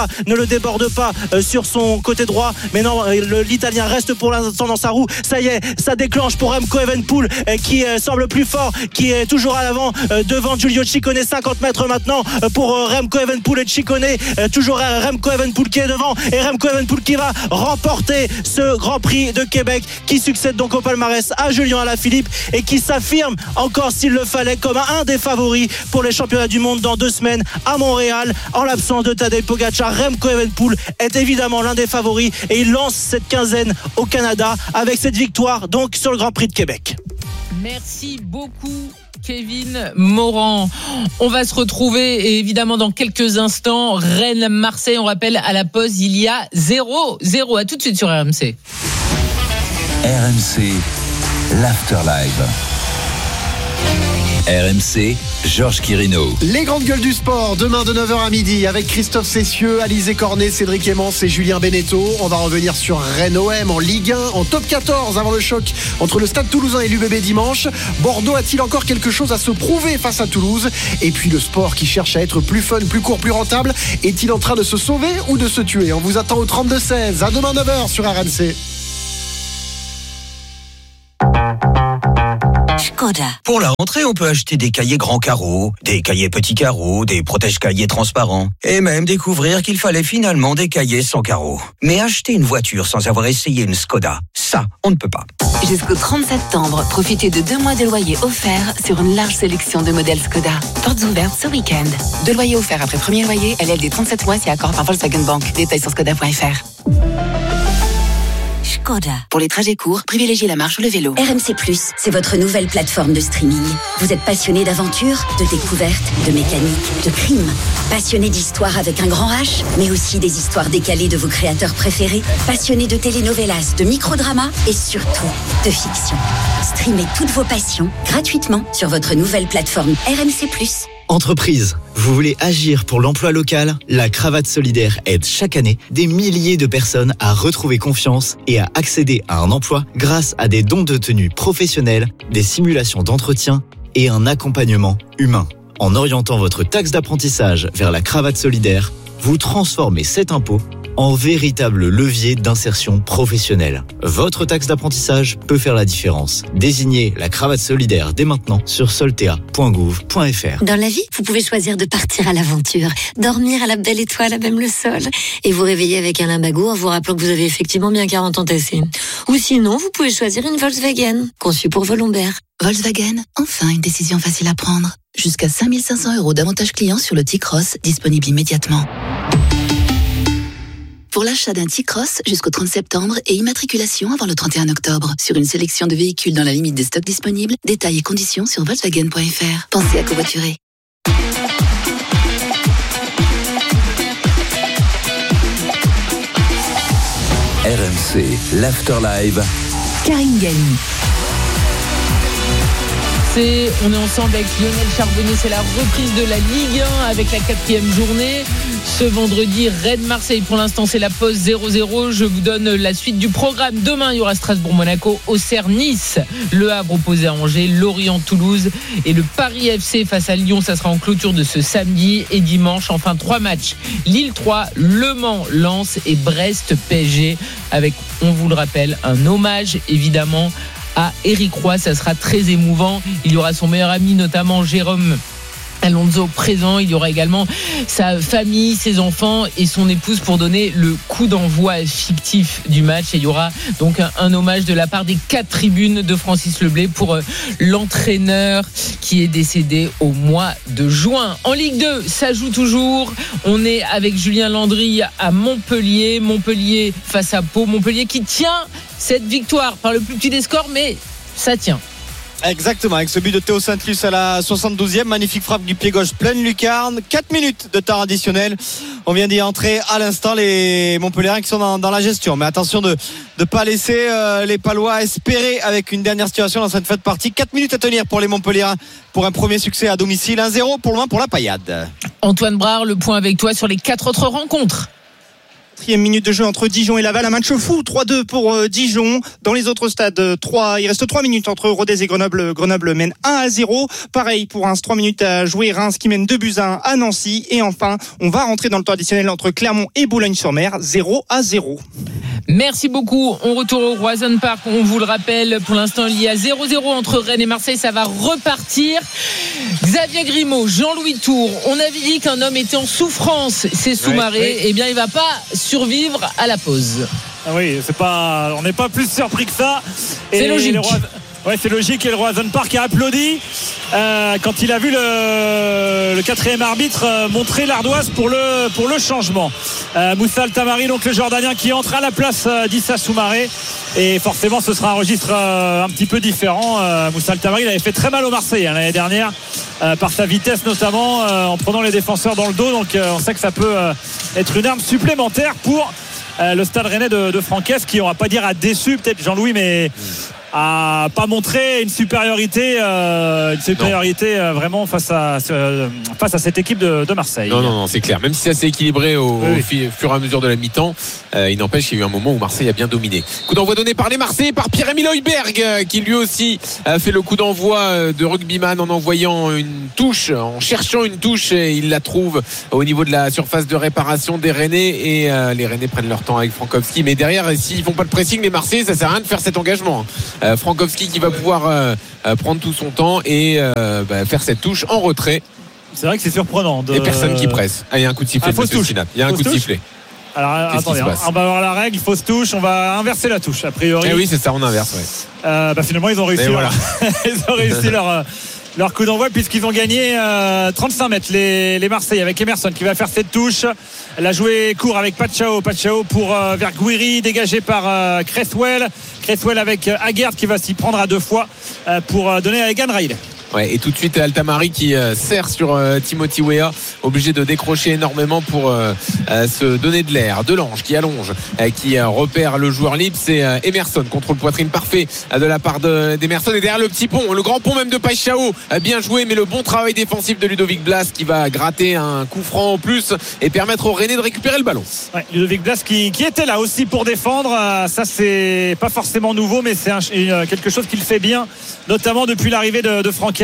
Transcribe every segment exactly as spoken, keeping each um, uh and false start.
ne le déborde pas euh, sur son côté droit, mais non, euh, le, l'Italien reste pour l'instant dans sa roue. Ça y est, ça déclenche pour Remco Evenepoel euh, qui euh, semble plus fort, qui est toujours à l'avant euh, devant Giulio Ciccone. Cinquante mètres maintenant euh, pour euh, Remco Evenepoel et Ciccone, euh, toujours euh, Remco Evenepoel qui est devant, et Remco Evenepoel qui va remporter ce Grand Prix de Québec, qui succède donc au palmarès à Julien Alaphilippe et qui s'affirme encore, s'il le fallait, comme un des favoris pour les championnats du monde dans deux semaines à Montréal. En l'absence de Tadej Pogačar, Remco Evenepoel est évidemment l'un des favoris et il lance cette quinzaine au Canada avec cette victoire donc sur le Grand Prix de Québec. Merci beaucoup Kevin Morand. On va se retrouver évidemment dans quelques instants. Rennes-Marseille, on rappelle, à la pause il y a zéro zéro. À tout de suite sur R M C. R M C, l'Afterlife. R M C, Georges Quirino. Les grandes gueules du sport, demain de neuf heures à midi avec Christophe Cessieux, Alizé Cornet, Cédric Emmons et Julien Beneteau. On va revenir sur Rennes-O M en Ligue un, en top quatorze avant le choc entre le Stade Toulousain et l'U B B dimanche. Bordeaux a-t-il encore quelque chose à se prouver face à Toulouse? Et puis le sport qui cherche à être plus fun, plus court, plus rentable, est-il en train de se sauver ou de se tuer? On vous attend au trente-deux seize. À demain neuf heures sur R M C. Skoda. Pour la rentrée, on peut acheter des cahiers grands carreaux, des cahiers petits carreaux, des protège-cahiers transparents, et même découvrir qu'il fallait finalement des cahiers sans carreaux. Mais acheter une voiture sans avoir essayé une Skoda, ça, on ne peut pas. Jusqu'au trente septembre, profitez de deux mois de loyer offerts sur une large sélection de modèles Skoda. Portes ouvertes ce week-end. Deux loyers offerts après premier loyer, L L D trente-sept mois si accord par Volkswagen Bank. Détails sur skoda point f r. Skoda. Pour les trajets courts, privilégiez la marche ou le vélo. R M C plus, c'est votre nouvelle plateforme de streaming. Vous êtes passionné d'aventure, de découverte, de mécanique, de crime. Passionné d'histoire avec un grand H, mais aussi des histoires décalées de vos créateurs préférés. Passionné de telenovelas, de microdramas et surtout de fiction. Streamez toutes vos passions gratuitement sur votre nouvelle plateforme R M C plus. Entreprise, vous voulez agir pour l'emploi local? La Cravate Solidaire aide chaque année des milliers de personnes à retrouver confiance et à accéder à un emploi grâce à des dons de tenue professionnels, des simulations d'entretien et un accompagnement humain. En orientant votre taxe d'apprentissage vers la Cravate Solidaire, vous transformez cet impôt en véritable levier d'insertion professionnelle. Votre taxe d'apprentissage peut faire la différence. Désignez la Cravate Solidaire dès maintenant sur soltea point gouv point f r. Dans la vie, vous pouvez choisir de partir à l'aventure, dormir à la belle étoile, à même le sol, et vous réveiller avec un limbago en vous rappelant que vous avez effectivement bien quarante ans tassés. Ou sinon, vous pouvez choisir une Volkswagen, conçue pour vos lombaires. Volkswagen, enfin une décision facile à prendre. Jusqu'à cinq mille cinq cents euros d'avantages clients sur le T-Cross, disponible immédiatement. Pour l'achat d'un T-Cross jusqu'au trente septembre et immatriculation avant le trente et un octobre. Sur une sélection de véhicules dans la limite des stocks disponibles, détails et conditions sur volkswagen point f r. Pensez à covoiturer. R M C, l'Afterlife. Karine Galli. C'est, on est ensemble avec Lionel Charbonnier, c'est la reprise de la Ligue un avec la quatrième journée. Ce vendredi, Rennes-Marseille, pour l'instant c'est la pause zéro zéro. Je vous donne la suite du programme. Demain, il y aura Strasbourg-Monaco, Auxerre-Nice, Le Havre opposé à Angers, Lorient-Toulouse et le Paris F C face à Lyon. Ça sera en clôture de ce samedi. Et dimanche, enfin trois matchs. Lille trois, Le Mans, Lens et Brest-P S G avec, on vous le rappelle, un hommage évidemment à Éric Roy. Ça sera très émouvant. Il y aura son meilleur ami, notamment Jérôme Alonso présent. Il y aura également sa famille, ses enfants et son épouse pour donner le coup d'envoi fictif du match. Et il y aura donc un, un hommage de la part des quatre tribunes de Francis Leblay pour euh, l'entraîneur qui est décédé au mois de juin. En Ligue deux, ça joue toujours. On est avec Julien Landry à Montpellier. Montpellier face à Pau. Montpellier qui tient cette victoire par le plus petit des scores, mais ça tient. Exactement, avec ce but de Théo Saint-Luce à la soixante-douzième, magnifique frappe du pied gauche, pleine lucarne, quatre minutes de temps additionnel. On vient d'y entrer à l'instant, les Montpelliérains qui sont dans, dans la gestion. Mais attention de ne pas laisser euh, les Palois espérer avec une dernière situation dans cette fin de partie. quatre minutes à tenir pour les Montpelliérains pour un premier succès à domicile. un zéro pour le moment pour la Paillade. Antoine Brard, le point avec toi sur les quatre autres rencontres. quatrième minute de jeu entre Dijon et Laval. Un match fou, trois deux pour euh, Dijon. Dans les autres stades, trois, il reste trois minutes entre Rodez et Grenoble. Grenoble mène un à zéro. Pareil pour Reims, trois minutes à jouer. Reims qui mène deux buts à un à Nancy. Et enfin, on va rentrer dans le temps additionnel entre Clermont et Boulogne-sur-Mer, zéro à zéro. Merci beaucoup. On retourne au Roison Park. On vous le rappelle, pour l'instant, il y a zéro zéro entre Rennes et Marseille. Ça va repartir. Xavier Grimaud, Jean-Louis Tour. On avait dit qu'un homme était en souffrance. C'est Soumaré. Ouais, ouais. Eh bien, il va pas survivre à la pause. Ah oui, c'est pas, on n'est pas plus surpris que ça. Et c'est logique. Rois... Ouais, c'est logique. Et le Roison Park a applaudi euh, quand il a vu le, le quatrième arbitre euh, montrer l'ardoise pour le, pour le changement. Euh, Moussa Altamari, donc le Jordanien qui entre à la place euh, d'Issa Soumaré. Et forcément, ce sera un registre euh, un petit peu différent. Euh, Moussa Altamari, il avait fait très mal au Marseille hein, l'année dernière, euh, par sa vitesse notamment, euh, en prenant les défenseurs dans le dos. Donc, euh, on sait que ça peut euh, être une arme supplémentaire pour euh, le Stade Rennais de, de Francaise, qui, on va pas dire a déçu, peut-être Jean-Louis, mais a pas montré une supériorité, euh, une supériorité euh, vraiment face à euh, face à cette équipe de, de Marseille. Non, non, non, c'est clair. Même si ça s'est équilibré au, oui, au fi, fur et à mesure de la mi-temps, euh, il n'empêche qu'il y a eu un moment où Marseille a bien dominé. Coup d'envoi donné par les Marseillais, par Pierre-Emile Heuberg, euh, qui lui aussi a fait le coup d'envoi euh, de rugbyman en envoyant une touche, en cherchant une touche, et il la trouve au niveau de la surface de réparation des Rennais, et euh, les Rennais prennent leur temps avec Frankowski. Mais derrière, s'ils font pas de pressing, les Marseillais, ça sert à rien de faire cet engagement. Euh, Frankowski qui va pouvoir euh, euh, prendre tout son temps et euh, bah, faire cette touche en retrait. C'est vrai que c'est surprenant. De... Et personne qui presse. Ah, il y a un coup de sifflet. Ah, fausse touche. Il y a un fausse coup de touche. sifflet. Alors attendez, on va voir la règle, fausse touche, on va inverser la touche a priori. Eh oui, c'est ça, on inverse. Ouais. Euh, bah, finalement, ils ont réussi. Leur... Voilà. ils ont réussi leur. Leur coup d'envoi, puisqu'ils ont gagné euh, trente-cinq mètres les, les Marseillais, avec Emerson qui va faire cette touche. Elle a joué court avec Pachao Pachao pour euh, vers Gouiri, dégagé par euh, Cresswell Cresswell avec euh, Aguerd qui va s'y prendre à deux fois euh, pour euh, donner à Egan Riley. Ouais, et tout de suite Altamari qui euh, serre sur euh, Timothy Weah, obligé de décrocher énormément pour euh, euh, se donner de l'air. Delange qui allonge, euh, qui euh, repère le joueur libre, c'est euh, Emerson, contrôle poitrine parfait euh, de la part de, d'Emerson, et derrière le petit pont, le grand pont même de Paixao, euh, bien joué, mais le bon travail défensif de Ludovic Blas qui va gratter un coup franc en plus et permettre aux Rennais de récupérer le ballon. Ouais, Ludovic Blas qui, qui était là aussi pour défendre, euh, ça c'est pas forcément nouveau, mais c'est un, une, quelque chose qu'il fait bien, notamment depuis l'arrivée de, de Francaise,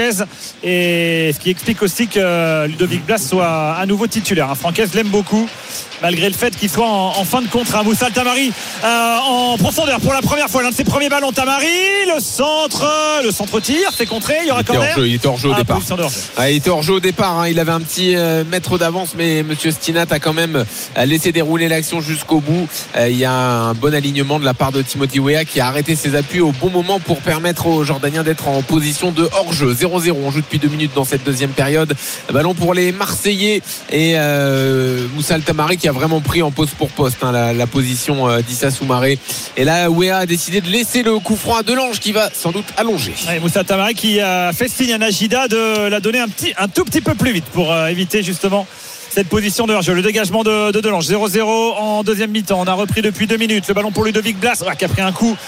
et ce qui explique aussi que Ludovic Blas soit à nouveau titulaire. Francaise l'aime beaucoup, malgré le fait qu'il soit en, en fin de contrat. Moussa Altamari euh, en profondeur pour la première fois, l'un de ses premiers ballons. Tamari, le centre, le centre tir, c'est contré, il y aura corner. Il était hors jeu au ah, départ. Ah, il était hors jeu au départ. Hein. Il avait un petit euh, mètre d'avance, mais Monsieur Stinat a quand même euh, laissé dérouler l'action jusqu'au bout. Euh, il y a un bon alignement de la part de Timothy Weah qui a arrêté ses appuis au bon moment pour permettre aux Jordaniens d'être en position de hors jeu. zéro zéro. On joue depuis deux minutes dans cette deuxième période. Ballon pour les Marseillais et euh, Moussa Altamari qui a vraiment pris en poste pour poste hein, la, la position euh, d'Issa Soumaré. Et là, Weah a décidé de laisser le coup franc à Delange qui va sans doute allonger. Ouais, Moussa Altamari qui a fait signe à Najida de la donner un, petit, un tout petit peu plus vite pour euh, éviter justement cette position de hors-jeu. Le dégagement de, de Delange. zéro zéro en deuxième mi-temps. On a repris depuis deux minutes. Le ballon pour Ludovic Blas oh, qui a pris un coup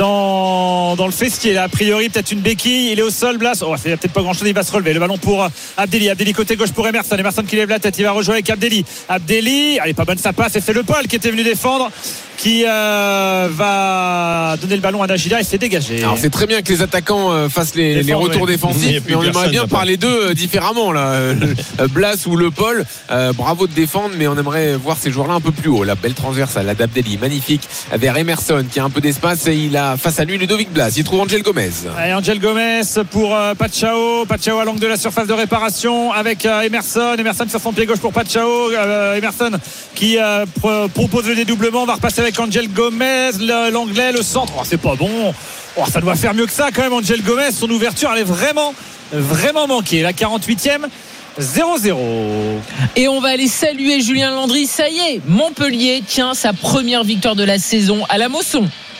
dans, dans le fessier. Là, a priori, peut-être une béquille. Il est au sol, Blas. Oh, il n'y a peut-être pas grand-chose. Il va se relever. Le ballon pour Abdelli. Abdelli côté gauche pour Emerson. Emerson qui lève la tête. Il va rejouer avec Abdelli. Abdelli. Elle est pas bonne sa passe. Et c'est Le Paul qui était venu défendre, qui euh, va donner le ballon à Najida et c'est dégagé. Alors c'est très bien que les attaquants euh, fassent les, les retours ouais. défensifs, mais on aimerait bien parler d'eux euh, différemment là. Euh, Blas ou Le Paul, euh, bravo de défendre, mais on aimerait voir ces joueurs-là un peu plus haut. La belle transversale, la d'Abdelli, magnifique, vers Emerson qui a un peu d'espace et il a face à lui Ludovic Blas. Il trouve Angel Gomez. Allez, Angel Gomez pour euh, Pachao. Pachao à l'angle de la surface de réparation avec euh, Emerson. Emerson sur son pied gauche pour Pachao. Euh, Emerson qui euh, pr- propose le dédoublement. On va repasser avec Angel Gomez, l'anglais, le centre. Oh, c'est pas bon. Oh, ça doit faire mieux que ça quand même. Angel Gomez, son ouverture, elle est vraiment, vraiment manquée. La quarante-huitième, zéro zéro. Et on va aller saluer Julien Landry. Ça y est, Montpellier tient sa première victoire de la saison à la Mosson.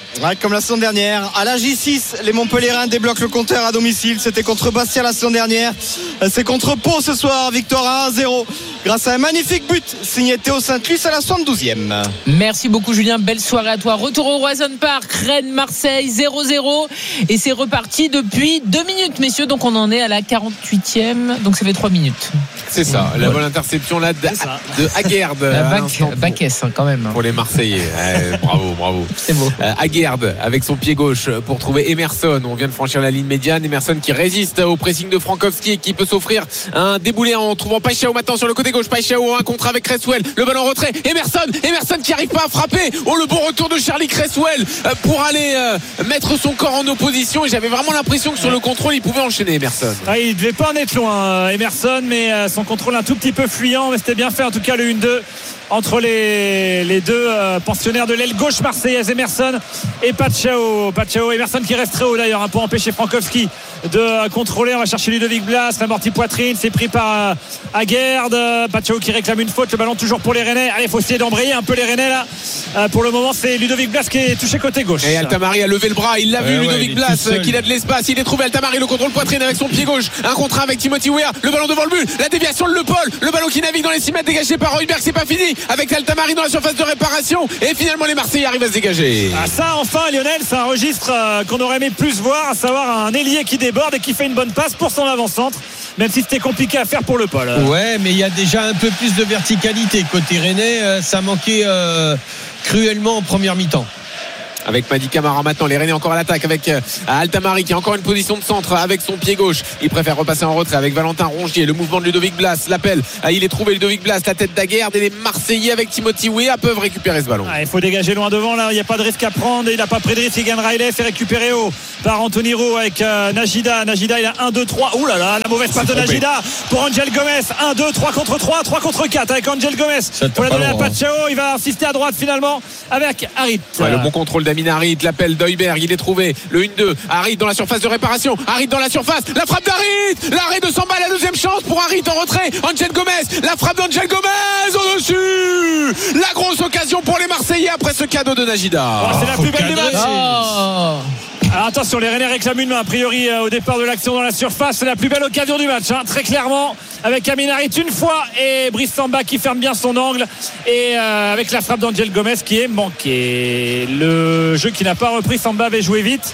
Ouais, comme la saison dernière. À la J six, les Montpelliérains débloquent le compteur à domicile. C'était contre Bastia la saison dernière. C'est contre Pau ce soir. Victoire à un zéro. Grâce à un magnifique but signé Théo Saint-Luce à la soixante-douzième. Merci beaucoup Julien, belle soirée à toi. Retour au Roison Park, Rennes-Marseille zéro zéro. Et c'est reparti depuis deux minutes, messieurs. Donc on en est à la quarante-huitième. Donc ça fait trois minutes. C'est ça, la bonne interception là de, de Aguerd. Baquès hein, quand même. Pour les Marseillais. Eh, bravo, bravo. C'est beau. Euh, Aguerd avec son pied gauche pour trouver Emerson. On vient de franchir la ligne médiane. Emerson qui résiste au pressing de Frankowski et qui peut s'offrir un déboulé en trouvant Paixão maintenant sur le côté gauche. Paixão un contre avec Cresswell. Le ballon en retrait. Emerson, Emerson qui arrive pas à frapper. Oh, le bon retour de Charlie Cresswell euh, pour aller euh, mettre son corps en opposition. Et j'avais vraiment l'impression que sur le contrôle, il pouvait enchaîner Emerson. Ah, il devait pas en être loin, Emerson, mais euh, son contrôle un tout petit peu fuyant. Mais c'était bien fait en tout cas le un deux entre les, les deux euh, pensionnaires de l'aile gauche marseillaise, Emerson et Paixão. Paixão, Emerson qui reste très haut d'ailleurs hein, pour empêcher Frankowski de euh, contrôler. On va chercher Ludovic Blas, l'amorti poitrine, c'est pris par euh, Aguerd. Paixão qui réclame une faute, le ballon toujours pour les Rennais. Allez, il faut essayer d'embrayer un peu les Rennais là. Euh, pour le moment, c'est Ludovic Blas qui est touché côté gauche. Et Altamari a levé le bras, il l'a vu, ouais, Ludovic ouais, Blas qu'il a de l'espace, il est trouvé Altamari, le contrôle poitrine avec son pied gauche, un contre un avec Timothy Weah, le ballon devant le but, la déviation de Le Paul, le ballon qui navigue dans les six mètres dégagé par Heuberg, c'est pas fini avec Altamari dans la surface de réparation et finalement les Marseillais arrivent à se dégager. Ah, ça enfin Lionel, c'est un registre euh, qu'on aurait aimé plus voir, à savoir un ailier qui déborde et qui fait une bonne passe pour son avant-centre, même si c'était compliqué à faire pour Le Paul. Ouais, mais il y a déjà un peu plus de verticalité côté Rennais, euh, ça manquait euh, cruellement en première mi-temps. Avec Madi Camara maintenant, les Rennais encore à l'attaque avec euh, Altamari qui a encore une position de centre avec son pied gauche, il préfère repasser en retrait avec Valentin Rongier, le mouvement de Ludovic Blas, l'appel, ah, il est trouvé Ludovic Blas, la tête d'Aguerd et les Marseillais avec Timothy Weah peuvent récupérer ce ballon. Ah, il faut dégager loin devant là, il n'y a pas de risque à prendre, il n'a pas pris de risque, Egan Riley fait récupérer haut par Anthony Roux avec euh, Najida, Najida il a un deux trois, ouh là là, la mauvaise passe de Najida pour Angel Gomez, un deux trois contre trois, trois contre quatre avec Angel Gomez pour la donner à Paixão, il va insister à droite finalement avec Harit. Ouais, le bon contrôle d'Amin Harit, l'appel d'Heuberg, il est trouvé, le un deux, Harit dans la surface de réparation, Harit dans la surface, la frappe d'Harit, l'arrêt de Samba, la deuxième chance pour Harit en retrait, Angel Gomez, la frappe d'Angel Gomez au-dessus, la grosse occasion pour les Marseillais après ce cadeau de Najida. Oh, c'est la oh, plus belle du match. Oh. Alors attention, les Rennais réclament une main a priori euh, au départ de l'action dans la surface, c'est la plus belle occasion du match hein, très clairement avec Amin Harit une fois et Brice Samba qui ferme bien son angle et euh, avec la frappe d'Angel Gomez qui est manquée. Le jeu qui n'a pas repris, Samba avait joué vite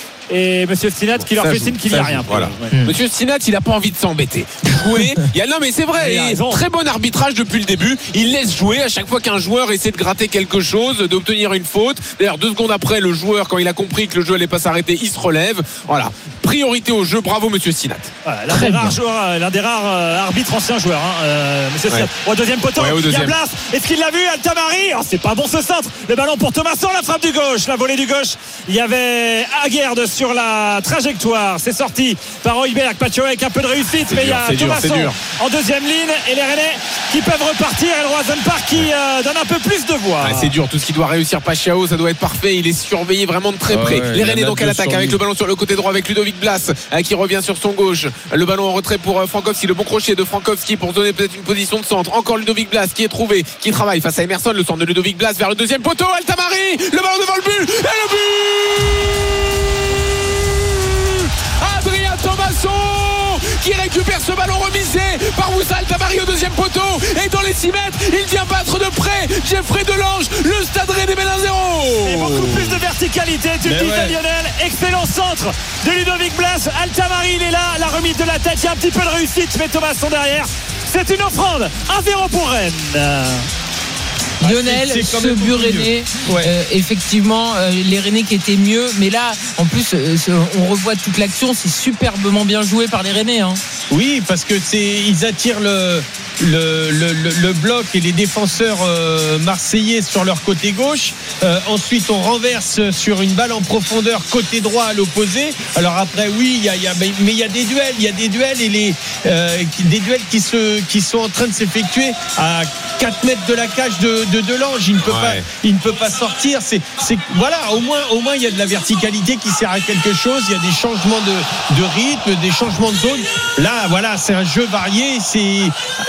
et Monsieur Stinat qui leur fait signe qu'il n'y a rien. Voilà. Ouais. Mmh. Monsieur Stinat, il n'a pas envie de s'embêter. Jouer, il y a, non mais c'est vrai, il très bon arbitrage depuis le début. Il laisse jouer à chaque fois qu'un joueur essaie de gratter quelque chose, d'obtenir une faute. D'ailleurs, deux secondes après, le joueur, quand il a compris que le jeu allait pas s'arrêter, il se relève. Voilà. Priorité au jeu, bravo Monsieur Stinat. Voilà, l'un, des rares joueurs, l'un des rares euh, arbitres anciens joueurs hein, euh, Monsieur Stinat. Ouais. Au deuxième poteau, ouais, il y a Blas. Est-ce qu'il l'a vu, Altamari? Oh, c'est pas bon ce centre. Le ballon pour Thomasson, la frappe du gauche, la volée du gauche. Il y avait Aguerd sur la trajectoire. C'est sorti par Heuberg, Paixão avec un peu de réussite, c'est mais dur, il y a Thomasson en deuxième ligne et les Rennais qui peuvent repartir et le Roison Park qui euh, donne un peu plus de voix. Ouais, c'est dur, tout ce qui doit réussir Paixão, ça doit être parfait. Il est surveillé vraiment de très près. Ouais, les Rennais donc à l'attaque avec le ballon sur le côté droit avec Ludovic Blas euh, qui revient sur son gauche. Le ballon en retrait pour euh, Frankowski, le bon crochet de Frankowski pour donner peut-être une position de centre. Encore Ludovic Blas qui est trouvé, qui travaille face à Emerson, le centre de Ludovic Blas vers le deuxième poteau. Altamari, le ballon devant le but et le but. Adrien Thomasson qui récupère ce ballon remisé par Moussa Altamari au deuxième poteau et dans les six mètres il vient battre de près Geoffrey Delange, le Stade Rennais mène un zéro et beaucoup plus de verticalité, tu le dis ouais. Lionel, excellent centre de Ludovic Blas, Altamari il est là, la remise de la tête, il y a un petit peu de réussite mais Thomasson derrière, c'est une offrande, un zéro pour Rennes. Lionel, c'est, c'est ce but Rennais, ouais. euh, effectivement, euh, les Rennais qui étaient mieux, mais là, en plus, euh, on revoit toute l'action, c'est superbement bien joué par les Rennais. Hein. Oui, parce que c'est, ils attirent le, le, le, le, le bloc et les défenseurs euh, marseillais sur leur côté gauche. Euh, ensuite, on renverse sur une balle en profondeur côté droit à l'opposé. Alors après, oui, il y a, y a, mais il y a des duels, il y a des duels et les euh, des duels qui se, qui sont en train de s'effectuer à quatre mètres de la cage de de Delange, il ne peut ouais. pas, il ne peut pas sortir. C'est, c'est voilà, au moins, au moins, il y a de la verticalité qui sert à quelque chose. Il y a des changements de, de rythme, des changements de zone. Là, voilà, c'est un jeu varié. C'est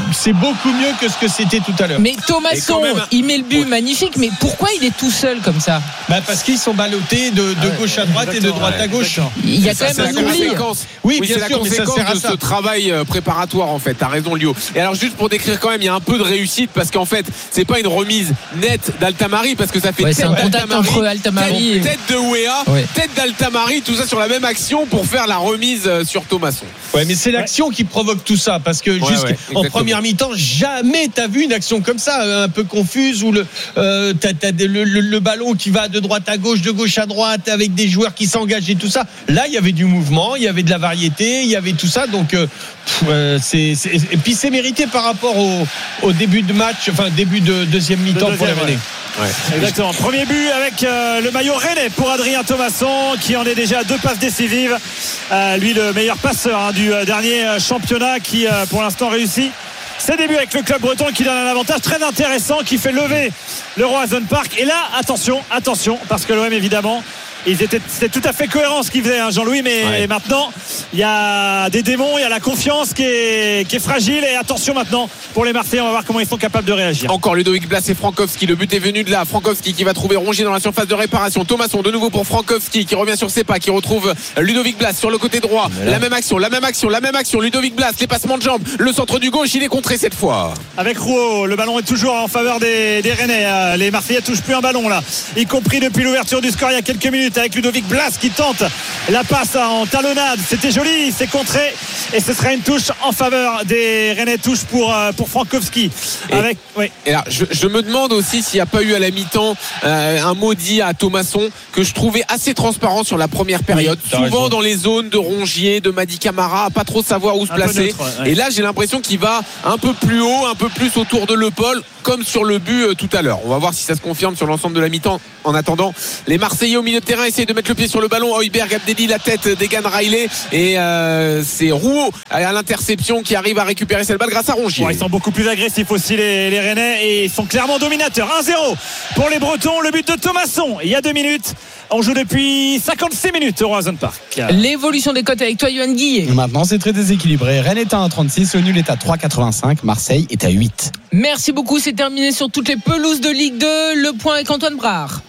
c'est beaucoup mieux que ce que c'était tout à l'heure. Mais Thomasson, même... il met le but magnifique, mais pourquoi il est tout seul comme ça? Bah parce qu'ils sont ballottés de, de ah ouais, gauche à droite et de droite ouais, à gauche. D'accord. Il y a quand même un oubli. Oui, oui, bien c'est sûr, la conséquence mais ça de ce travail préparatoire en fait. T'as raison, Lio. Et alors juste pour décrire quand même, il y a un peu de réussite parce qu'en fait, c'est pas une remise nette d'Altamari parce que ça fait ouais, tête c'est un contact d'Altamari, entre Altamari tête, tête de Weah, ouais. tête d'Altamari, tout ça sur la même action pour faire la remise sur Thomasson. Ouais, mais c'est l'action ouais. qui provoque tout ça parce que ouais, jusqu'en ouais, première mi-temps, jamais t'as vu une action comme ça, un peu confuse où le euh, t'as, t'as le, le, le ballon qui va de droite à gauche, de gauche à droite, avec des joueurs qui s'engagent et tout ça. Là, il y avait du mouvement, il y avait de la variété, il y avait tout ça. Donc, euh, euh, c'est, c'est et puis c'est mérité par rapport au, au début de match, enfin début de deuxième mi-temps de pour les Rennais. Ouais. Exactement. Premier but avec euh, le maillot rennais pour Adrien Thomasson qui en est déjà à deux passes décisives. Euh, lui, le meilleur passeur hein, du euh, dernier euh, championnat qui, euh, pour l'instant, réussit ses débuts avec le club breton qui donne un avantage très intéressant qui fait lever le Roazhon Park. Et là, attention, attention, parce que l'O M, évidemment, ils étaient, c'était tout à fait cohérent ce qu'il faisait, hein, Jean-Louis, mais ouais. maintenant il y a des démons, il y a la confiance qui est, qui est fragile. Et attention maintenant pour les Marseillais, on va voir comment ils sont capables de réagir. Encore Ludovic Blas et Frankowski, le but est venu de là. Frankowski qui va trouver Rongier dans la surface de réparation. Thomasson de nouveau pour Frankowski qui revient sur ses pas, qui retrouve Ludovic Blas sur le côté droit. La même action, la même action, la même action. Ludovic Blas, les passements de jambes, le centre du gauche, il est contré cette fois. Avec Rouault, le ballon est toujours en faveur des, des Rennais. Les Marseillais touchent plus un ballon là, y compris depuis l'ouverture du score il y a quelques minutes avec Ludovic Blas qui tente la passe en talonnade. C'était joli, c'est contré et ce sera une touche en faveur des Rennais. Touche pour, pour Frankowski. Et, avec, oui. et là, je, je me demande aussi s'il n'y a pas eu à la mi-temps euh, un maudit à Thomasson que je trouvais assez transparent sur la première période. Oui, souvent raison. Dans les zones de Rongier, de Madi Camara, à pas trop savoir où se un placer. Neutre, ouais. Et là, j'ai l'impression qu'il va un peu plus haut, un peu plus autour de Le Paul, comme sur le but euh, tout à l'heure. On va voir si ça se confirme sur l'ensemble de la mi-temps. En attendant, les Marseillais au milieu de terrain essayent de mettre le pied sur le ballon. Heuberg, Abdelli, la tête d'Egan Riley et euh, c'est Rouault à l'interception qui arrive à récupérer cette balle grâce à Rongier. Ouais, ils sont beaucoup plus agressifs aussi les, les Rennais et ils sont clairement dominateurs. un zéro pour les Bretons, le but de Thomasson il y a deux minutes. On joue depuis cinquante-six minutes au Roazhon Park. L'évolution des cotes avec toi, Yoann Guillet. Maintenant c'est très déséquilibré. Rennes est à un virgule trente-six, le nul est à trois virgule quatre-vingt-cinq, Marseille est à huit. Merci beaucoup, c'est terminé sur toutes les pelouses de Ligue deux. Le point avec Antoine Brard.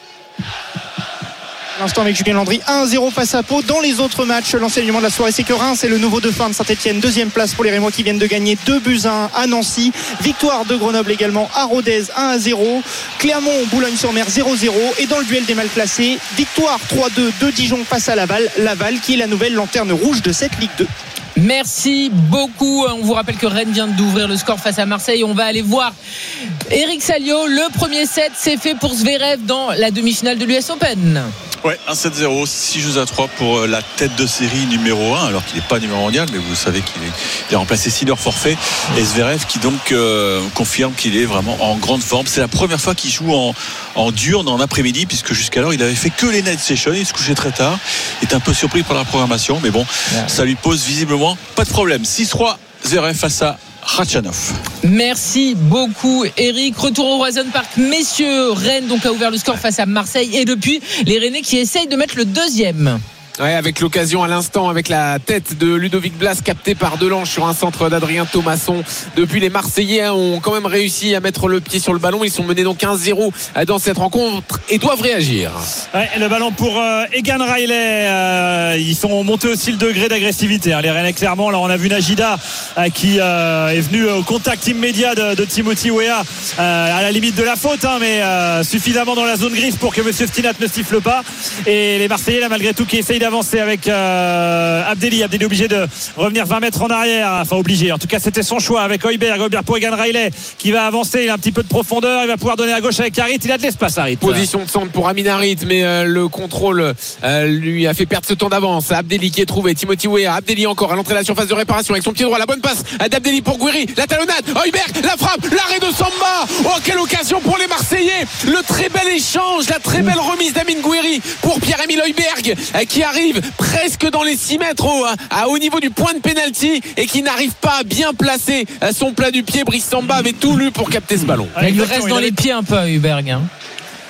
L'instant avec Julien Landry, un zéro face à Pau. Dans les autres matchs, l'enseignement de la soirée, c'est que Reims c'est le nouveau dauphin de Saint-Etienne, deuxième place pour les Rémois qui viennent de gagner deux buts à un à Nancy. Victoire de Grenoble également à Rodez, un à zéro. Clermont, Boulogne-sur-Mer, zéro zéro. Et dans le duel des mal placés, victoire trois deux de Dijon face à Laval. Laval qui est la nouvelle lanterne rouge de cette Ligue deux. Merci beaucoup. On vous rappelle que Rennes vient d'ouvrir le score face à Marseille. On va aller voir Eric Salio. Le premier set, c'est fait pour Zverev dans la demi-finale de l'U S Open. Ouais, un sept zéro, six jeux à trois pour la tête de série numéro un, alors qu'il n'est pas numéro mondial, mais vous savez qu'il est, il a remplacé Sinner forfait. Et Zverev qui donc euh, confirme qu'il est vraiment en grande forme. C'est la première fois qu'il joue en, en diurne, en après-midi, puisque jusqu'alors il avait fait que les night sessions, il se couchait très tard. Il est un peu surpris par la programmation, mais bon, ouais. Ça lui pose visiblement pas de problème. six trois, Zverev face à Khachanov. Merci beaucoup Eric. Retour au Roazhon Park, messieurs. Rennes donc a ouvert le score face à Marseille et depuis les Rennais qui essayent de mettre le deuxième. Ouais, avec l'occasion à l'instant, avec la tête de Ludovic Blas captée par Delange sur un centre d'Adrien Thomasson. Depuis, les Marseillais ont quand même réussi à mettre le pied sur le ballon. Ils sont menés donc un zéro dans cette rencontre et doivent réagir. Ouais, le ballon pour euh, Egan Riley. Euh, ils sont montés aussi le degré d'agressivité. Hein, les Rennais, clairement. Là, on a vu Najida euh, qui euh, est venu au contact immédiat de, de Timothy Weah euh, à la limite de la faute, hein, mais euh, suffisamment dans la zone grise pour que Monsieur Stinat ne siffle pas. Et les Marseillais, là, malgré tout, qui essayent d'avancer avec euh, Abdelli. Abdelli obligé de revenir vingt mètres en arrière, enfin obligé, en tout cas c'était son choix avec Heuberg. Heuberg pour Egan Riley qui va avancer, il a un petit peu de profondeur, il va pouvoir donner à gauche avec Harit, il a de l'espace Harit. Position de centre pour Amin Harit, mais euh, le contrôle euh, lui a fait perdre ce temps d'avance. Abdelli qui est trouvé, Timothy Weah, Abdelli encore à l'entrée de la surface de réparation avec son pied droit, la bonne passe d'Abdelli pour Gouiri, la talonnade, Heuberg, la frappe, l'arrêt de Samba. Oh, quelle occasion pour les Marseillais, le très bel échange, la très belle remise d'Amin Gouiri pour Pierre-Emile Heuberg euh, qui arrive presque dans les six mètres au, à, au niveau du point de pénalty et qui n'arrive pas à bien placer son plat du pied. Brice Samba avait tout lu pour capter ce ballon. Il lui reste dans les pieds un peu à Heuberg, hein.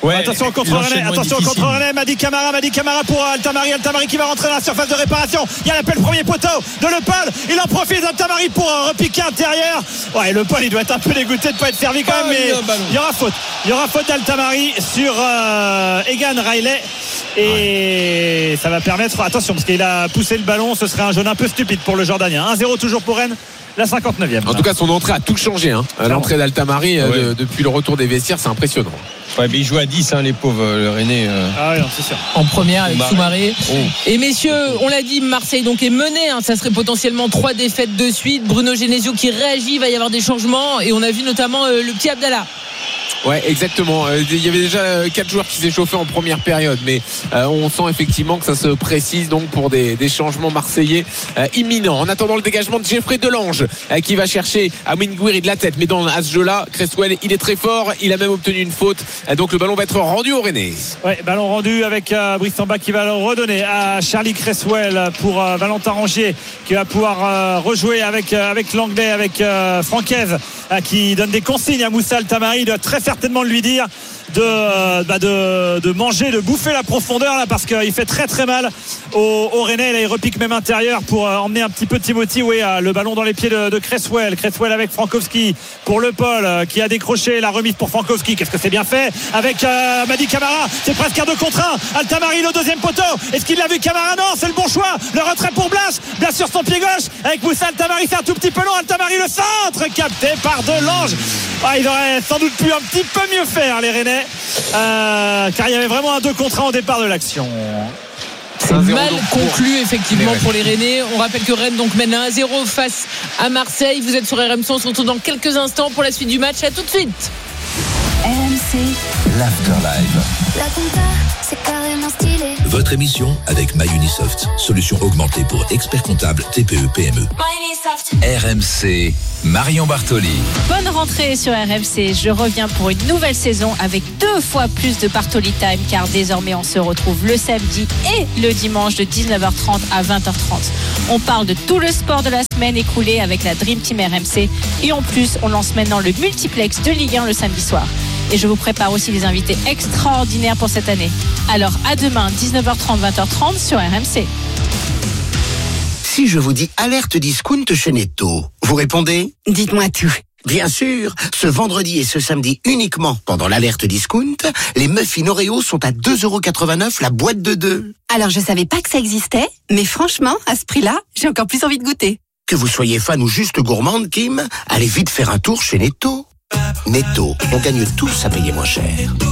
Ouais, attention au contre René, attention au contre René, Madi Camara, Madi Camara pour Altamari, Altamari qui va rentrer dans la surface de réparation. Il y a l'appel premier poteau de Le Paul, il en profite Altamari pour repiquer intérieur. Ouais, Le Paul il doit être un peu dégoûté de ne pas être servi quand même, mais il y aura faute. Il y aura faute d'Altamari sur euh, Egan Riley. Et ouais. Ça va permettre, attention parce qu'il a poussé le ballon, ce serait un jaune un peu stupide pour le Jordanien. un zéro toujours pour Rennes. La cinquante-neuvième. En tout cas, son entrée a tout changé. Hein. L'entrée d'Altamari ouais. de, depuis le retour des vestiaires, c'est impressionnant. Ouais, mais il joue à dix, hein, les pauvres, le Rennais. Euh... Ah oui, c'est sûr. En première avec Soumaré. Oh. Et messieurs, on l'a dit, Marseille donc est mené. Hein, ça serait potentiellement trois défaites de suite. Bruno Genesio qui réagit, il va y avoir des changements. Et on a vu notamment euh, le petit Abdallah. Ouais, exactement. Il y avait déjà quatre joueurs qui s'échauffaient en première période, mais euh, on sent effectivement que ça se précise donc pour des, des changements marseillais euh, imminents. En attendant le dégagement de Geoffrey Delange euh, qui va chercher Amine Gouiri de la tête, mais dans à ce jeu-là, Cresswell, il est très fort. Il a même obtenu une faute. Euh, donc le ballon va être rendu au Rennais. Ouais, ballon rendu avec euh, Brice Samba qui va le redonner à Charlie Cresswell pour euh, Valentin Rongier qui va pouvoir euh, rejouer avec euh, avec l'anglais, avec euh, Francaise euh, qui donne des consignes à Moussa Altamari. Il doit très certainement lui dire de, bah de, de manger, de bouffer la profondeur là, parce qu'il fait très très mal au, au Rennais. Là, il repique même intérieur pour euh, emmener un petit peu Timothy. Oui, euh, le ballon dans les pieds de, de Cresswell. Cresswell avec Frankowski pour Le Paul euh, qui a décroché la remise pour Frankowski. Qu'est-ce que c'est bien fait avec euh, Madi Camara. C'est presque un deux contre un. Altamari le deuxième poteau. Est-ce qu'il l'a vu Camara? Non, c'est le bon choix. Le retrait pour Blas. Blas sur son pied gauche avec Moussa Altamari. C'est un tout petit peu long. Altamari le centre capté par Delange. Ah, il aurait sans doute pu un petit peu mieux faire les Rennais euh, car il y avait vraiment un deux contre un au départ de l'action. C'est mal conclu effectivement pour les Rennais. On rappelle que Rennes donc mène un à zéro face à Marseille. Vous êtes sur R M C, on se retrouve dans quelques instants pour la suite du match. À tout de suite. R M C l'Afterlife. La compta, c'est carrément stylé. Votre émission avec MyUnisoft, solution augmentée pour experts comptables T P E P M E. R M C, Marion Bartoli. Bonne rentrée sur R M C. Je reviens pour une nouvelle saison avec deux fois plus de Bartoli Time, car désormais on se retrouve le samedi et le dimanche de dix-neuf heures trente à vingt heures trente. On parle de tout le sport de la semaine écoulée avec la Dream Team R M C, et en plus on lance maintenant le multiplex de Ligue un le samedi soir. Et je vous prépare aussi des invités extraordinaires pour cette année. Alors à demain, dix-neuf heures trente, vingt heures trente sur R M C. Si je vous dis alerte discount chez Netto, vous répondez ? Dites-moi tout. Bien sûr, ce vendredi et ce samedi uniquement pendant l'alerte discount, les muffins Oreo sont à deux euros quatre-vingt-neuf la boîte de deux. Alors je savais pas que ça existait, mais franchement, à ce prix-là, j'ai encore plus envie de goûter. Que vous soyez fan ou juste gourmande, Kim, allez vite faire un tour chez Netto. Netto, on gagne tous à payer moins cher.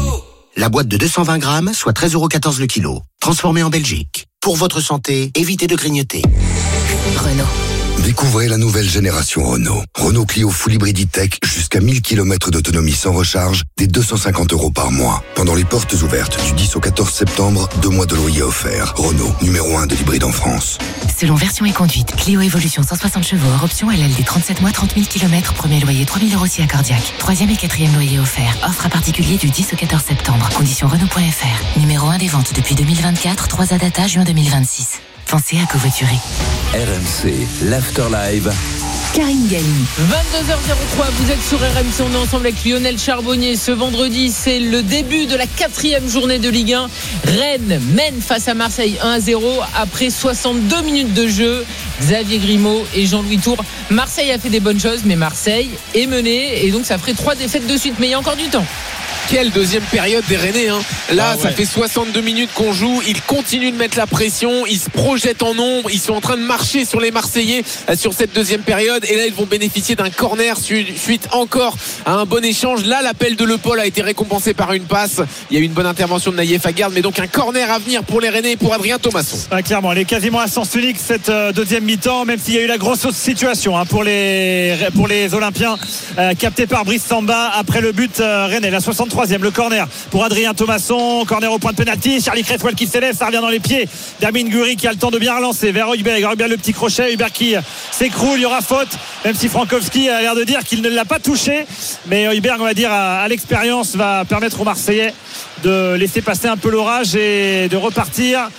La boîte de deux cent vingt grammes, soit treize euros quatorze le kilo. Transformée en Belgique. Pour votre santé, évitez de grignoter. Renault. Découvrez la nouvelle génération Renault. Renault Clio Full Hybrid E-Tech jusqu'à mille kilomètres d'autonomie sans recharge, dès deux cent cinquante euros par mois. Pendant les portes ouvertes du dix au quatorze septembre, deux mois de loyer offerts. Renault, numéro un de l'hybride en France. Selon version et conduite, Clio Evolution cent soixante chevaux, hors option L L D trente-sept mois, trente mille kilomètres, premier loyer trois mille euros si accordiaque. Troisième et quatrième loyer offert. Offre à particulier du dix au quatorze septembre. Conditions Renault point F R. Numéro un des ventes depuis deux mille vingt-quatre, trois A data, juin deux mille vingt-six. Pensez à covoiturer. R M C, l'Afterlive. Karine Galli. vingt-deux heures trois, vous êtes sur R M C, on est ensemble avec Lionel Charbonnier. Ce vendredi, c'est le début de la quatrième journée de Ligue un. Rennes mène face à Marseille un à zéro après soixante-deux minutes de jeu. Xavier Grimaud et Jean-Louis Tour. Marseille a fait des bonnes choses, mais Marseille est mené et donc ça ferait trois défaites de suite, mais il y a encore du temps. Quelle deuxième période des Rennais hein. Là ah ouais. Ça fait soixante-deux minutes qu'on joue. Ils continuent de mettre la pression. Ils se projettent en nombre. Ils sont en train de marcher sur les Marseillais euh, sur cette deuxième période. Et là ils vont bénéficier d'un corner suite encore à un bon échange. Là l'appel de Le Paul a été récompensé par une passe. Il y a eu une bonne intervention de Naïef Aguerd, mais donc un corner à venir pour les Rennais et pour Adrien Thomasson. Ah, clairement, elle est quasiment à sens unique cette euh, deuxième mi-temps, même s'il y a eu la grosse situation hein, pour, les, pour les Olympiens euh, captés par Brice Samba après le but euh, Rennais. La soixante-troisième, le corner pour Adrien Thomasson, corner au point de pénalty. Charlie Cresswell qui s'élève, ça revient dans les pieds d'Amine Gouiri qui a le temps de bien relancer vers Hojbjerg. Il bien le petit crochet, Hujberg qui s'écroule, il y aura faute, même si Frankowski a l'air de dire qu'il ne l'a pas touché, mais Hojbjerg, on va dire à, à l'expérience, va permettre aux Marseillais de laisser passer un peu l'orage et de repartir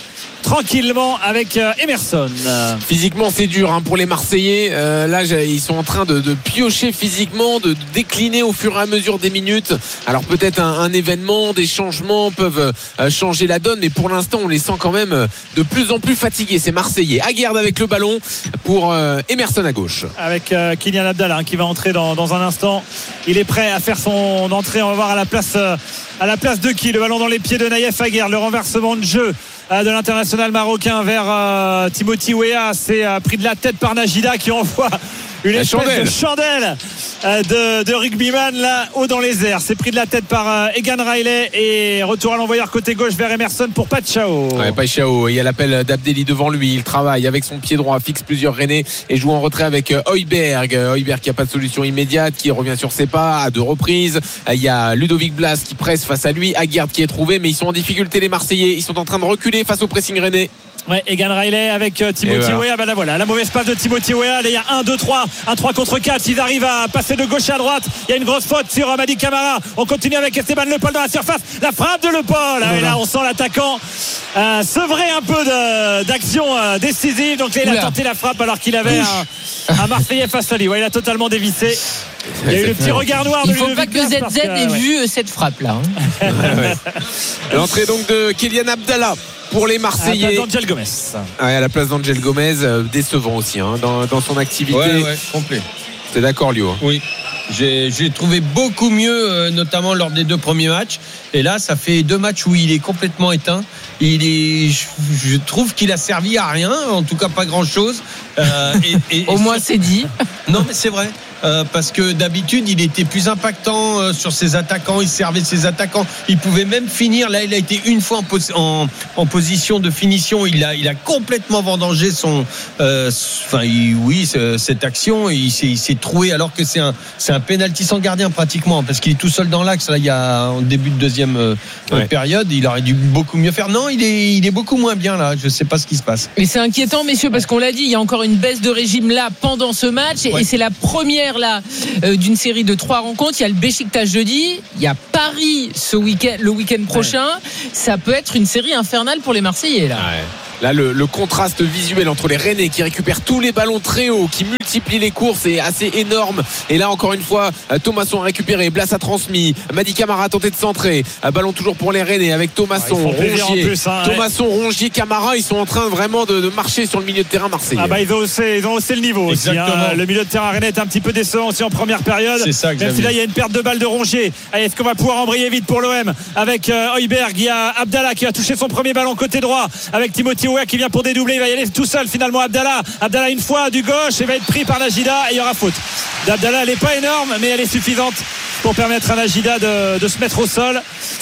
tranquillement avec euh, Emerson. Physiquement c'est dur hein, pour les Marseillais. Euh, là ils sont en train de, de piocher physiquement, de, de décliner au fur et à mesure des minutes. Alors peut-être un, un événement, des changements peuvent euh, changer la donne, mais pour l'instant on les sent quand même de plus en plus fatigués, ces Marseillais. Aguerd avec le ballon pour euh, Emerson à gauche. Avec euh, Kylian Abdallah hein, qui va entrer dans, dans un instant. Il est prêt à faire son entrée, on va voir à la place euh, à la place de qui? Le ballon dans les pieds de Naïef Aguerd, le renversement de jeu de l'international marocain vers euh, Timothy Weah. C'est euh, pris de la tête par Najida qui envoie une espèce chandelle. de chandelle euh, de, de rugbyman là haut dans les airs. C'est pris de la tête par euh, Egan Riley et retour à l'envoyeur côté gauche vers Emerson pour Pachao. Ouais, Pachao, il y a l'appel d'Abdelli devant lui, il travaille avec son pied droit, fixe plusieurs Rennais et joue en retrait avec euh, Højbjerg. Højbjerg qui n'a pas de solution immédiate, qui revient sur ses pas à deux reprises. Il y a Ludovic Blas qui presse face à lui, Aguerd qui est trouvé, mais ils sont en difficulté les Marseillais, ils sont en train de reculer face au pressing rennais. Ouais, Egan Riley avec euh, Timothy voilà. Weah. Ben là voilà, la mauvaise passe de Timothy Weah. Il y a un, deux, trois, un trois contre quatre. Ils arrivent à passer de gauche à droite. Il y a une grosse faute sur euh, Madi Camara. On continue avec Esteban Le Paul dans la surface. La frappe de Le Paul. Voilà. Et là, on sent l'attaquant euh, sevrer un peu de, d'action euh, décisive. Donc là, il a tenté la frappe alors qu'il avait un, un Marseillais face à lui. Ouais, il a totalement dévissé. Il y a eu le petit regard noir. Il ne faut pas que Z Z ait ouais. vu cette frappe là. Hein. ouais. L'entrée donc de Kylian Abdallah pour les Marseillais. À la place d'Angel Gomez. Ouais, à la place d'Angel Gomez, euh, décevant aussi hein, dans, dans son activité. Ouais, ouais, complet. T'es d'accord, Lio? Oui. J'ai, j'ai trouvé beaucoup mieux, euh, notamment lors des deux premiers matchs. Et là, ça fait deux matchs où il est complètement éteint. Il est, je, je trouve qu'il a servi à rien, en tout cas pas grand-chose. Euh, et, et, Au moins, c'est dit. Non, mais c'est vrai. Euh, parce que d'habitude il était plus impactant euh, sur ses attaquants, il servait ses attaquants, il pouvait même finir. Là il a été une fois en, pos- en, en position de finition, il a, il a complètement vendangé son euh, enfin il, oui cette action, il s'est, il s'est troué alors que c'est un, c'est un penalty sans gardien pratiquement, parce qu'il est tout seul dans l'axe là, il y a en début de deuxième euh, ouais. période, il aurait dû beaucoup mieux faire. Non, il est, il est beaucoup moins bien là, je sais pas ce qui se passe. Mais c'est inquiétant messieurs, parce qu'on l'a dit, il y a encore une baisse de régime là pendant ce match ouais. et c'est la première là euh, d'une série de trois rencontres. Il y a le Beşiktaş jeudi, il y a Paris ce week-end, le week-end prochain. Ouais. Ça peut être une série infernale pour les Marseillais là. Ouais. Là, le, le contraste visuel entre les Rennais qui récupèrent tous les ballons très haut, qui multiplient les courses est assez énorme. Et là, encore une fois, Thomasson a récupéré, Blas a transmis, Madi Camara a tenté de centrer. Un ballon toujours pour les Rennais avec Thomasson, ah, Rongier. Plus, hein, Thomasson, ouais. Rongier, Camara, ils sont en train vraiment de, de marcher sur le milieu de terrain marseillais. Ah bah, ils ont haussé, ils ont haussé le niveau aussi. Hein. Le milieu de terrain Rennais est un petit peu décevant aussi en première période. C'est ça, même si là, il y a une perte de balle de Rongier. Allez, est-ce qu'on va pouvoir embrayer vite pour l'O M avec euh, Højbjerg? Il y a Abdallah qui a touché son premier ballon côté droit avec Timothy Weah qui vient pour dédoubler. Il va y aller tout seul finalement Abdallah Abdallah une fois du gauche et va être pris par Najida et il y aura faute d'Abdallah. Elle n'est pas énorme mais elle est suffisante pour permettre à Najida de, de se mettre au sol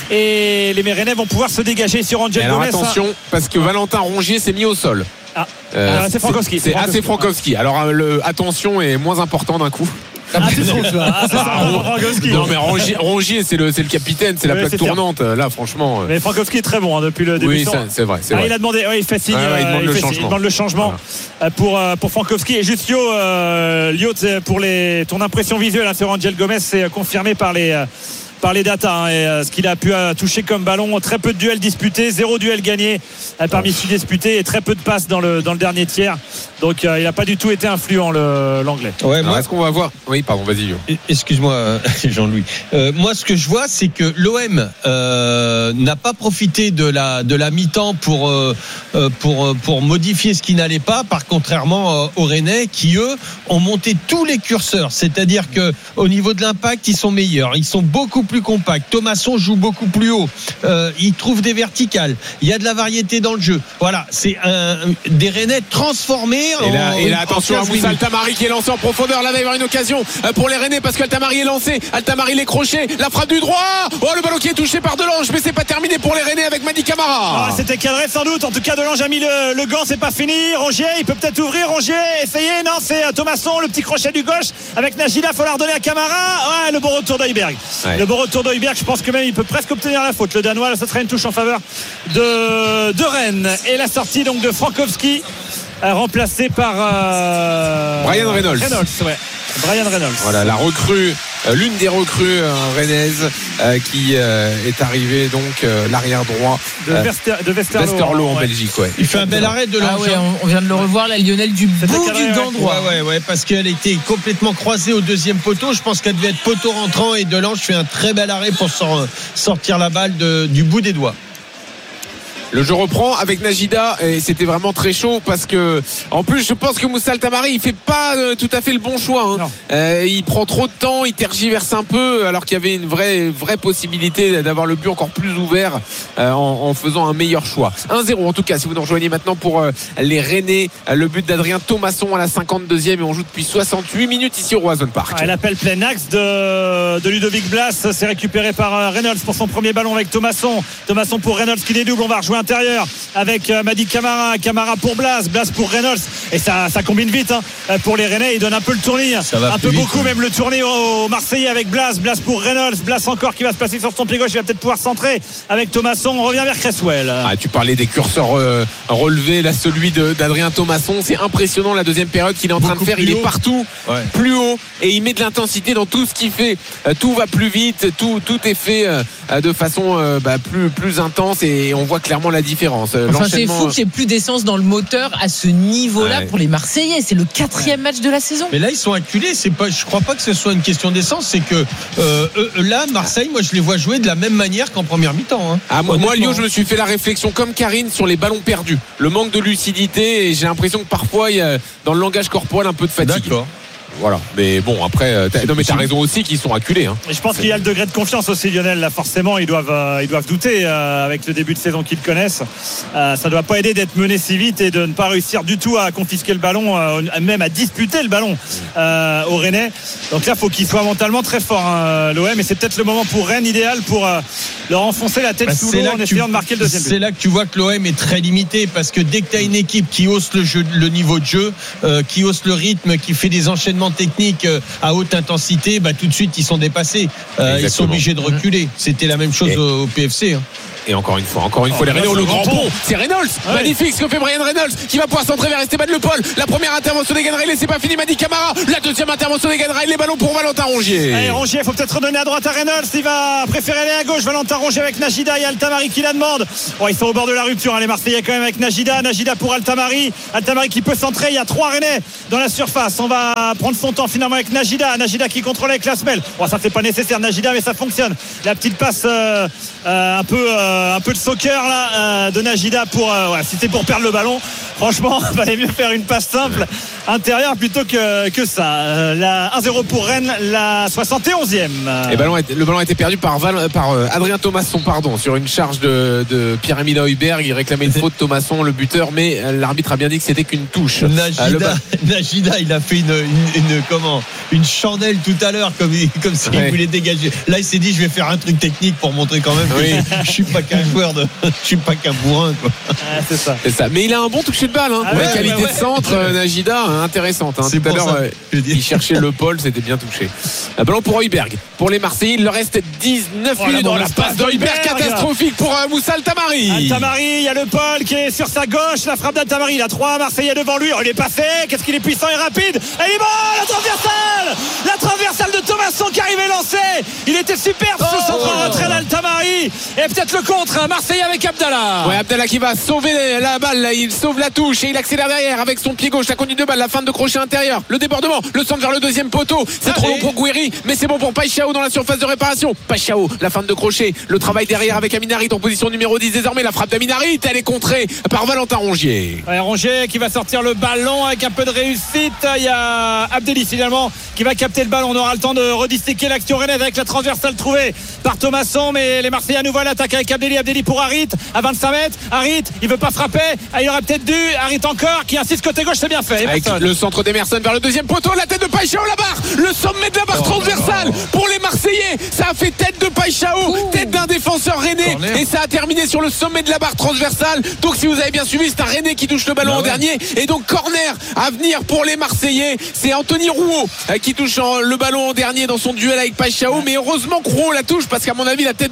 et les Rennais vont pouvoir se dégager sur Angel Gomez. Attention hein. Parce que Valentin Rongier s'est mis au sol. Ah, euh, alors, c'est Frankowski. C'est, c'est, c'est, c'est Frankowski. Alors le attention est moins important d'un coup. Ah, c'est ça, ah, c'est ça. Non mais Rongier, Rongier c'est, le, c'est le capitaine, c'est la oui, plaque c'est tournante fier. Là franchement. Mais Frankowski est très bon hein, depuis le début. Oui, c'est, c'est vrai. C'est ah, vrai. Il a demandé, ouais, il fait signe, ah, ouais, il demande, il le, fait, changement. il demande le changement voilà. pour, pour Frankowski. Et juste Lio, euh, Lio pour les, ton impression visuelle hein, sur Angel Gomez, c'est confirmé par les par les datas hein, et euh, ce qu'il a pu euh, toucher comme ballon, très peu de duels disputés, zéro duel gagné euh, parmi six disputés et très peu de passes dans le, dans le dernier tiers, donc euh, il n'a pas du tout été influent le, l'anglais. Ouais, alors, moi, est-ce qu'on va voir oui pardon vas-y Lio. Excuse-moi Jean-Louis, euh, moi ce que je vois c'est que l'O M euh, n'a pas profité de la, de la mi-temps pour, euh, pour, pour modifier ce qui n'allait pas, par contrairement euh, aux Rennais qui eux ont monté tous les curseurs, c'est-à-dire qu'au niveau de l'impact ils sont meilleurs, ils sont beaucoup plus compact. Thomasson joue beaucoup plus haut. Euh, il trouve des verticales. Il y a de la variété dans le jeu. Voilà, c'est un, des Rennais transformés. Et là, en, et là attention à Moussa Altamari qui est lancé en profondeur. Là, il va y avoir une occasion pour les Rennais parce qu'Altamari est lancé. Altamari les crochets. La frappe du droit. Oh, le ballon qui est touché par Delange, mais c'est pas terminé pour les Rennais avec Madi Camara. Ah, c'était cadré sans doute. En tout cas, Delange a mis le, le gant. C'est pas fini. Rongier, il peut peut-être ouvrir. Rongier, essayer. Non, c'est Thomasson, le petit crochet du gauche avec Najida. Faut la redonner à Camara. Ouais, le bon retour d'Højbjerg. Ouais. Le bon retour d'Højbjerg, je pense que même il peut presque obtenir la faute. Le Danois, ça serait une touche en faveur de, de Rennes. Et la sortie donc de Frankowski, euh, remplacé par euh, Brian Reynolds. Reynolds ouais. Brian Reynolds. Voilà, la recrue l'une des recrues rennaises qui est arrivée donc l'arrière droit de, Vester, de Westerlo, Westerlo en ouais. Belgique. Ouais. Il fait un bel arrêt de ah ouais, on vient de le revoir, la Lionel du bout carré, du gant droit. Ouais, ouais, ouais, parce qu'elle était complètement croisée au deuxième poteau. Je pense qu'elle devait être poteau rentrant et Delange fait un très bel arrêt pour sortir la balle de, du bout des doigts. Le jeu reprend avec Najida et c'était vraiment très chaud parce que en plus je pense que Moussa Altamari il fait pas euh, tout à fait le bon choix hein. euh, il prend trop de temps, il tergiverse un peu alors qu'il y avait une vraie vraie possibilité d'avoir le but encore plus ouvert euh, en, en faisant un meilleur choix. un zéro en tout cas si vous nous rejoignez maintenant pour euh, les Rennais, le but d'Adrien Thomasson à la cinquante-deuxième et on joue depuis soixante-huit minutes ici au Roazhon Park. Ah, l'appel plein axe de, de Ludovic Blas, c'est récupéré par euh, Reynolds pour son premier ballon avec Thomasson. Thomasson pour Reynolds qui dédouble, on va rejouer intérieur avec euh, Madi Camara, Camara pour Blas, Blas pour Reynolds et ça, ça combine vite hein, pour les Rennais, il donne un peu le tournis, un peu beaucoup vite, même le tournis au Marseillais avec Blas, Blas pour Reynolds, Blas encore qui va se placer sur son pied gauche, il va peut-être pouvoir centrer avec Thomasson, on revient vers Cresswell. Ah, tu parlais des curseurs euh, relevés, là celui de, d'Adrien Thomasson, c'est impressionnant la deuxième période qu'il est en train beaucoup de faire, il haut. Est partout, ouais. plus haut et il met de l'intensité dans tout ce qu'il fait, euh, tout va plus vite, tout, tout est fait euh, de façon euh, bah, plus, plus intense et on voit clairement la différence. Enfin, c'est fou qu'il n'y ait plus d'essence dans le moteur à ce niveau-là ouais. pour les Marseillais. C'est le quatrième match de la saison. Mais là, ils sont acculés. C'est pas, je ne crois pas que ce soit une question d'essence. C'est que euh, là, Marseille, moi, je les vois jouer de la même manière qu'en première mi-temps. Hein. Ah, moi, moi, Lyon, je me suis fait la réflexion comme Karine sur les ballons perdus. Le manque de lucidité. Et j'ai l'impression que parfois, il y a dans le langage corporel un peu de fatigue. D'accord. Voilà, mais bon après t'as, non mais t'as raison aussi qu'ils sont acculés hein. Et je pense qu'il y a le degré de confiance aussi Lionel là forcément ils doivent euh, ils doivent douter euh, avec le début de saison qu'ils connaissent euh, ça doit pas aider d'être mené si vite et de ne pas réussir du tout à confisquer le ballon euh, même à disputer le ballon euh, aux Rennais donc là faut qu'ils soient mentalement très forts hein, l'O M et c'est peut-être le moment pour Rennes idéal pour euh, leur enfoncer la tête bah, sous l'eau en essayant tu, de marquer le deuxième but. C'est là que tu vois que l'O M est très limité parce que dès que tu as une équipe qui hausse le, jeu, le niveau de jeu euh, qui hausse le rythme, qui fait des enchaînements techniques à haute intensité, bah, tout de suite ils sont dépassés euh, ils sont obligés de reculer. C'était la même chose et au P F C hein. Et encore une fois, encore une fois, oh, les Rennais, le grand pont, c'est Reynolds, ouais. magnifique ce que fait Brian Reynolds, qui va pouvoir centrer vers Esteban Le Paul. La première intervention des Ganreil, c'est pas fini, Madi Camara. La deuxième intervention des Ganreil, les ballons pour Valentin Rongier. Allez, Rongier, il faut peut-être redonner à droite à Reynolds, il va préférer aller à gauche. Valentin Rongier avec Najida et Altamari qui la demande. Bon, ils sont au bord de la rupture, hein, les Marseillais quand même avec Najida, Najida pour Altamari, Altamari qui peut centrer. Il y a trois Rennais dans la surface. On va prendre son temps finalement avec Najida, Najida qui contrôle avec la semelle. Bon, ça fait pas nécessaire Najida, mais ça fonctionne. La petite passe euh, euh, un peu, euh, un peu de soccer. Là, euh, de Najida pour euh, ouais, si c'était pour perdre le ballon franchement il valait mieux faire une passe simple intérieure plutôt que, que ça euh, la un zéro pour Rennes, la soixante et onzième et ballon, le ballon a été perdu par, Val, par euh, Adrien Thomasson pardon, sur une charge de, de Pierre-Emile Heuberg. Il réclamait une faute Thomasson le buteur mais euh, l'arbitre a bien dit que c'était qu'une touche. Najida, euh, ba... Najida il a fait une, une, une, comment, une chandelle tout à l'heure comme, comme s'il ouais. voulait dégager. Là il s'est dit je vais faire un truc technique pour montrer quand même que oui. je, je suis pas qu'un joueur de je suis pas qu'un bourrin quoi. Ah, c'est ça. C'est ça. Mais il a un bon toucher de balle hein. ah, ouais, la qualité ouais, ouais. de centre euh, Najida hein, intéressante hein. Tout à l'heure euh, il cherchait le Paul, c'était bien touché. Un ballon pour Heuberg. Pour les Marseillais, il leur reste dix-neuf oh, minutes dans la passe d'Heuberg catastrophique pour euh, Moussa Altamari. Altamari, il y a le Paul qui est sur sa gauche, la frappe d'Altamari, il a trois Marseillais devant lui. Oh, il est passé, qu'est-ce qu'il est puissant et rapide. Et il est bon, la transversale. La transversale de Thomasson qui arrivait lancée. Il était superbe oh, ce centre en retrait d'Altamari. Et peut-être le contre hein, Marseillais avec Abdallah. Ouais, Abdallah qui va sauver la balle, là, il sauve la touche et il accélère derrière avec son pied gauche, la conduite de balle, la fin de crochet intérieur, le débordement, le centre vers le deuxième poteau. C'est ah, trop long pour Gouiri, mais c'est bon pour Paixao dans la surface de réparation. Paixao, la fin de crochet, le travail derrière avec Aminarit en position numéro dix désormais, la frappe d'Aminarit, elle est contrée par Valentin Rongier. Ouais, Rongier qui va sortir le ballon avec un peu de réussite. Il y a Abdelli finalement qui va capter le ballon. On aura le temps de redistiquer l'action rennaise avec la transversale trouvée par Thomasson, mais les Marseillais à nouveau à l'attaque avec Abdelli. Abdelli pour Harit à vingt-cinq mètres. Harit, il veut pas frapper. Il aurait peut-être dû. Harit encore qui insiste côté gauche, c'est bien fait. Avec le centre d'Emerson vers le deuxième poteau, la tête de Paixao, la barre, le sommet de la barre oh, transversale oh. pour les Marseillais. Ça a fait tête de Paixao, Ouh. tête d'un défenseur rennais et ça a terminé sur le sommet de la barre transversale. Donc si vous avez bien suivi, c'est un Rennais qui touche le ballon bah en ouais. dernier et donc corner à venir pour les Marseillais. C'est Anthony Rouault qui touche le ballon en dernier dans son duel avec Paixao, mais heureusement que Rouault la touche parce qu'à mon avis la tête de Paixao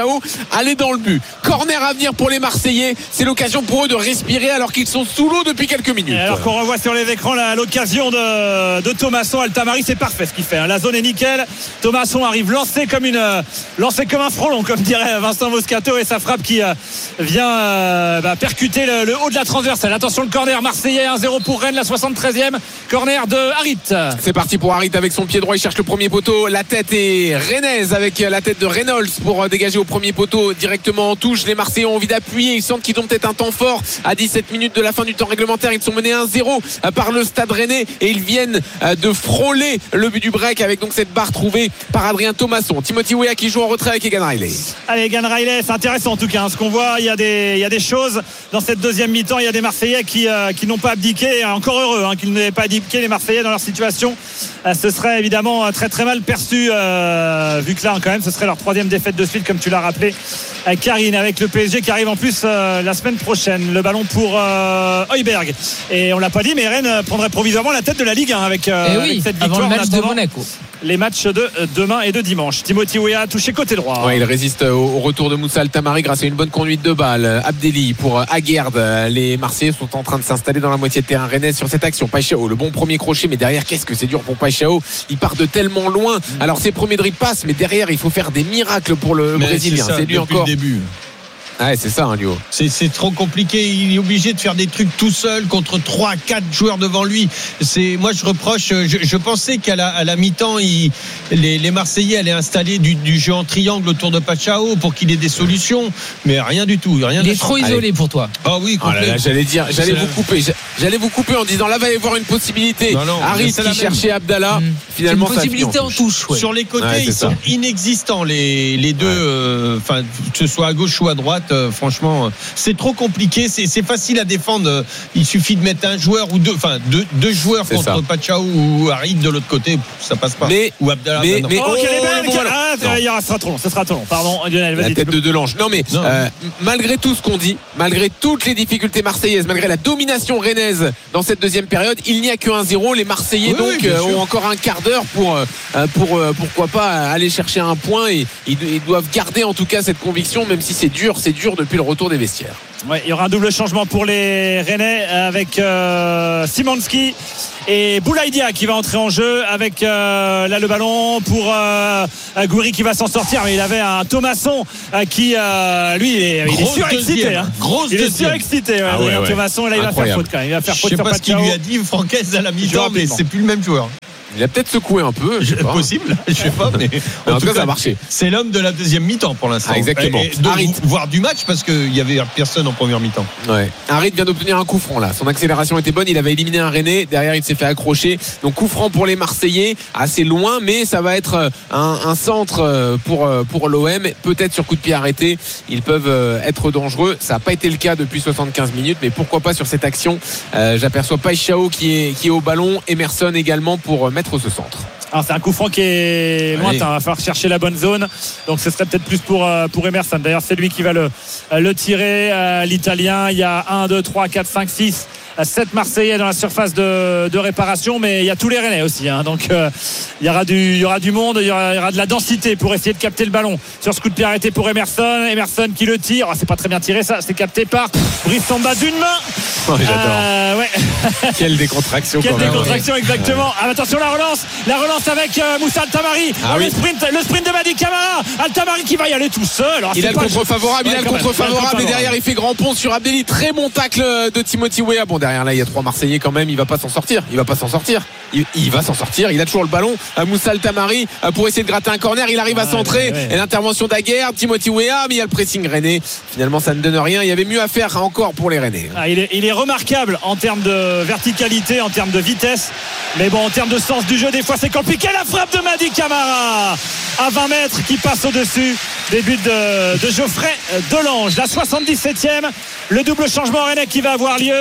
Pachao, aller dans le but. Corner à venir pour les Marseillais, c'est l'occasion pour eux de respirer alors qu'ils sont sous l'eau depuis quelques minutes. Et alors qu'on revoit sur les écrans la, l'occasion de, de Thomasson. Altamari, c'est parfait ce qu'il fait, hein. La zone est nickel. Thomasson arrive lancé comme une lancé comme un frelon, comme dirait Vincent Moscato, et sa frappe qui euh, vient euh, bah, percuter le, le haut de la transversale. Attention, le corner marseillais, un zéro pour Rennes, la soixante-treizième, corner de Harit. C'est parti pour Harit avec son pied droit, il cherche le premier poteau, la tête est rennaise avec la tête de Reynolds pour dégager au premier poteau directement en touche. Les Marseillais ont envie d'appuyer, ils sentent qu'ils ont peut-être un temps fort à dix-sept minutes de la fin du temps réglementaire. Ils sont menés un zéro par le Stade Rennais et ils viennent de frôler le but du break avec donc cette barre trouvée par Adrien Thomasson. Timothy Weah qui joue en retrait avec Egan Riley. Allez, Egan Riley, c'est intéressant en tout cas, hein, ce qu'on voit. Il y a des, il y a des choses dans cette deuxième mi-temps. Il y a des Marseillais qui, euh, qui n'ont pas abdiqué, encore heureux hein, qu'ils n'aient pas abdiqué, les Marseillais, dans leur situation. Euh, ce serait évidemment très très mal perçu, euh, vu que là quand même ce serait leur troisième défaite de suite, comme tu l'as rappelé, euh, Karine, avec le P S G qui arrive en plus euh, la semaine prochaine. Le ballon pour euh, Højbjerg, et on l'a pas dit, mais Rennes prendrait provisoirement la tête de la Ligue un avec, euh, oui, avec cette victoire avant le match de Monaco. Les matchs de demain et de dimanche. Timothy Weah touché côté droit. Ouais, il résiste au retour de Moussa Altamari grâce à une bonne conduite de balle. Abdelli pour Aguerd. Les Marseillais sont en train de s'installer dans la moitié de terrain rennais sur cette action. Pachao, le bon premier crochet, mais derrière, qu'est-ce que c'est dur pour Pachao. Il part de tellement loin. Alors ses premiers dribbles passent, mais derrière, il faut faire des miracles pour le mais Brésilien. C'est, ça, c'est lui encore. Le début. Ouais, c'est ça, hein, Lio. C'est, c'est trop compliqué. Il est obligé de faire des trucs tout seul contre trois, quatre joueurs devant lui. C'est, moi, je reproche. Je, je pensais qu'à la, à la mi-temps, il, les, les Marseillais allaient installer du, du jeu en triangle autour de Pachao pour qu'il ait des solutions. Mais rien du tout. Rien il est trop isolé pour toi. Ah oui, oh là là, j'allais dire, j'allais c'est vous couper. J'allais vous couper en disant là, va y avoir une possibilité. Harit qui cherchait Abdallah. Mmh. Finalement, c'est une possibilité en touche. Ouais. Sur les côtés, ouais, ils ça. sont inexistants. Les, les deux, enfin, ouais. euh, que ce soit à gauche ou à droite. Euh, franchement, c'est trop compliqué. C'est, c'est facile à défendre. Il suffit de mettre un joueur ou deux, enfin deux, deux joueurs c'est contre ça. Pachao ou Harit de l'autre côté, ça passe pas. Mais, ou Abdallah. Mais, mais oh, quelle est belle, quelle... Ah, il y aura, ça sera trop long. Ça sera trop long. Pardon, Lionel. La tête de Delange. Non, mais non. Euh, malgré tout ce qu'on dit, malgré toutes les difficultés marseillaises, malgré la domination rennaise dans cette deuxième période, il n'y a que un zéro. Les Marseillais oui, donc oui, euh, ont encore un quart d'heure pour, euh, pour euh, pourquoi pas aller chercher un point, et ils, ils doivent garder en tout cas cette conviction, même si c'est dur, c'est dur depuis le retour des vestiaires. Ouais, il y aura un double changement pour les Rennais avec euh, Szymanski et Boulaïdia qui va entrer en jeu avec euh, là le ballon pour euh, Gouiri qui va s'en sortir, mais il avait un Thomasson euh, qui euh, lui il est, il est surexcité hein. il est surexcité ouais, ah ouais, ouais. Thomasson là il Incroyable. va faire faute quand même il va faire faute. Je sais pas ce qu'il lui a dit Francaise à la mi-temps, mais c'est plus le même joueur. Il a peut-être secoué un peu. Je sais pas. Possible, je sais pas. Mais, mais en, en tout cas, cas, ça a marché. C'est l'homme de la deuxième mi-temps pour l'instant. Ah, exactement. Et de Harit. Voir du match parce qu'il y avait personne en première mi-temps. Ouais. Harit vient d'obtenir un coup franc là. Son accélération était bonne. Il avait éliminé un Rennais. Derrière, il s'est fait accrocher. Donc coup franc pour les Marseillais, assez loin, mais ça va être un, un centre pour pour l'O M. Peut-être sur coup de pied arrêté, ils peuvent être dangereux. Ça n'a pas été le cas depuis soixante-quinze minutes, mais pourquoi pas sur cette action. Euh, j'aperçois Pachao qui est qui est au ballon. Emerson également pour mettre ce centre. Alors c'est un coup franc qui est lointain, il va falloir chercher la bonne zone, donc ce serait peut-être plus pour, pour Emerson. D'ailleurs c'est lui qui va le, le tirer, euh, l'Italien. Il y a un, deux, trois, quatre, cinq, six sept Marseillais dans la surface de, de réparation, mais il y a tous les Rennais aussi hein. Donc euh, il y aura du il y aura du monde, il y aura, il y aura de la densité pour essayer de capter le ballon sur ce coup de pied arrêté pour Emerson. Emerson qui le tire, oh, c'est pas très bien tiré ça, c'est capté par Brice Samba d'une main. Oh, j'adore. Euh, ouais. Quelle décontraction. Quelle quand même. décontraction exactement. Ah, attention la relance, la relance avec euh, Moussa Altamari. Ah, oh, oui. le sprint, le sprint de Madi Camara. Altamari qui va y aller tout seul. Alors, il a le contre favorable, ouais, il a le contre favorable et derrière il fait grand pont sur Abdelli. Très bon tacle de Timothy Weah. Bon derrière là il y a trois Marseillais quand même, il va pas s'en sortir. Il va pas s'en sortir. Il, il va s'en sortir. Il a toujours le ballon. À Moussa Altamari pour essayer de gratter un corner. Il arrive à centrer. Ouais, ouais. Et l'intervention d'Aguerd, Timothy Weah, mais il y a le pressing rennais. Finalement, ça ne donne rien. Il y avait mieux à faire encore pour les Rennais. Ah, il, est, il est remarquable en termes de verticalité, en termes de vitesse. Mais bon, en termes de sens du jeu, des fois c'est compliqué. La frappe de Madi Camara à vingt mètres qui passe au-dessus des buts de, de Geoffrey Delange. La soixante-dix-septième, le double changement rennais qui va avoir lieu.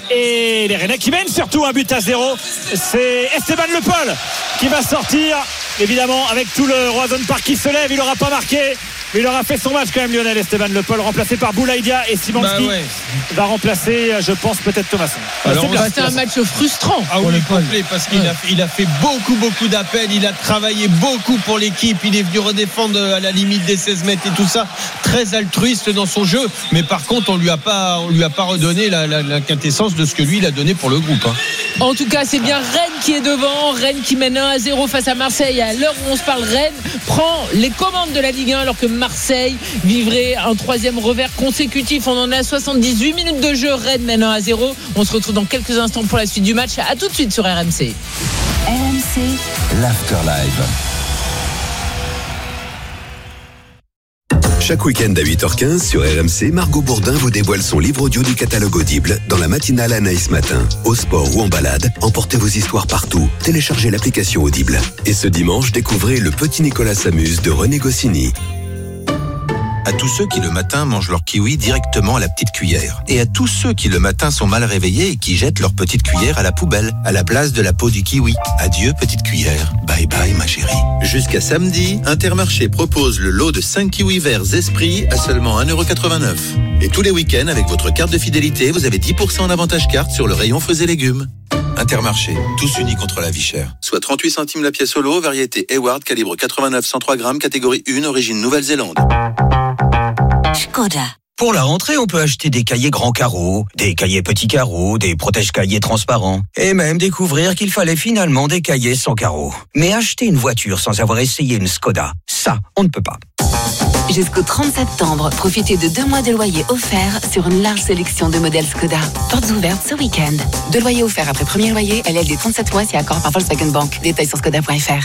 Et les Rennais qui mènent surtout un but à zéro. C'est Esteban Le Paul qui va sortir. Évidemment, avec tout le Roazhon Park qui se lève, il n'aura pas marqué. Mais il aura fait son match quand même, Lionel Esteban Le Paul, remplacé par Boulaïdia, et Simanski bah ouais. va remplacer, je pense, peut-être Thomasson. Alors, c'est, bah, c'est un match frustrant. Ah oui, complet, parce qu'il ouais. a, il a fait beaucoup, beaucoup d'appels. Il a travaillé beaucoup pour l'équipe. Il est venu redéfendre à la limite des seize mètres et tout ça. Très altruiste dans son jeu. Mais par contre, on lui a pas, on lui a pas redonné la, la, la quintessence de ce que lui, il a donné pour le groupe. Hein. En tout cas, c'est bien Rennes qui est devant. Rennes qui mène un à zéro face à Marseille. À l'heure où on se parle, Rennes prend les commandes de la Ligue un, alors que Marseille vivrait un troisième revers consécutif. On en a soixante-dix-huit minutes de jeu. Rennes mène un à zéro. On se retrouve dans quelques instants pour la suite du match. À tout de suite sur R M C. R M C, l'Afterlife. Chaque week-end à huit heures quinze sur R M C, Margot Bourdin vous dévoile son livre audio du catalogue Audible dans la matinale Anaïs Matin. Au sport ou en balade, emportez vos histoires partout. Téléchargez l'application Audible. Et ce dimanche, découvrez Le Petit Nicolas s'amuse de René Goscinny. À tous ceux qui le matin mangent leur kiwi directement à la petite cuillère. Et à tous ceux qui le matin sont mal réveillés et qui jettent leur petite cuillère à la poubelle, à la place de la peau du kiwi. Adieu petite cuillère. Bye bye ma chérie. Jusqu'à samedi, Intermarché propose le lot de cinq kiwis verts Esprit à seulement un euro quatre-vingt-neuf. Et tous les week-ends, avec votre carte de fidélité, vous avez dix pour cent en avantage carte sur le rayon fruits et légumes. Intermarché, tous unis contre la vie chère. Soit trente-huit centimes la pièce au lot, variété Hayward, calibre quatre-vingt-neuf cent trois grammes, catégorie un, origine Nouvelle-Zélande. Skoda. Pour la rentrée, on peut acheter des cahiers grands carreaux, des cahiers petits carreaux, des protège-cahiers transparents, et même découvrir qu'il fallait finalement des cahiers sans carreaux. Mais acheter une voiture sans avoir essayé une Skoda, ça, on ne peut pas. Jusqu'au trente septembre, profitez de deux mois de loyer offerts sur une large sélection de modèles Skoda. Portes ouvertes ce week-end. Deux loyers offerts après premier loyer, L L D trente-sept mois si accord par Volkswagen Bank. Détails sur skoda point f r.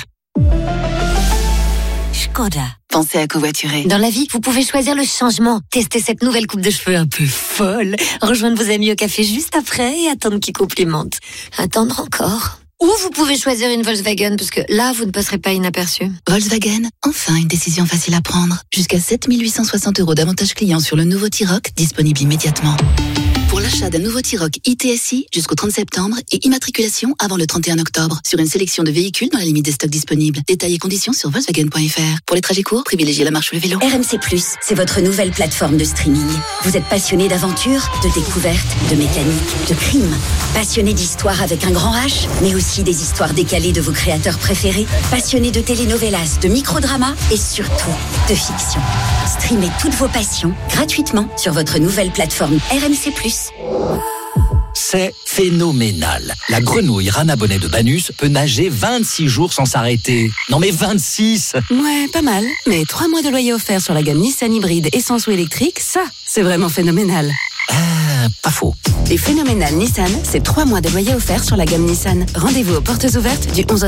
Skoda. Pensez à covoiturer. Dans la vie, vous pouvez choisir le changement. Testez cette nouvelle coupe de cheveux un peu folle. Rejoindre vos amis au café juste après et attendre qu'ils complimentent. Attendre encore. Ou vous pouvez choisir une Volkswagen, parce que là, vous ne passerez pas inaperçu. Volkswagen, enfin une décision facile à prendre. Jusqu'à sept mille huit cent soixante euros d'avantage client sur le nouveau T-Roc, disponible immédiatement. Pour l'achat d'un nouveau T-Roc I T S I jusqu'au trente septembre et immatriculation avant le trente et un octobre sur une sélection de véhicules dans la limite des stocks disponibles. Détails et conditions sur Volkswagen point f r. Pour les trajets courts, privilégiez la marche ou le vélo. R M C plus, c'est votre nouvelle plateforme de streaming. Vous êtes passionné d'aventure, de découverte, de mécanique, de crime. Passionné d'histoire avec un grand H, mais aussi des histoires décalées de vos créateurs préférés. Passionné de telenovelas, de microdramas et surtout de fiction. Streamez toutes vos passions gratuitement sur votre nouvelle plateforme R M C plus. C'est phénoménal. La grenouille Rana Bonnet de Banus peut nager vingt-six jours sans s'arrêter. Non mais vingt-six! Ouais, pas mal. Mais trois mois de loyer offert sur la gamme Nissan hybride essence ou électrique, ça, c'est vraiment phénoménal. Ah, pas faux. Les phénoménales Nissan, c'est trois mois de loyer offert sur la gamme Nissan. Rendez-vous aux portes ouvertes du onze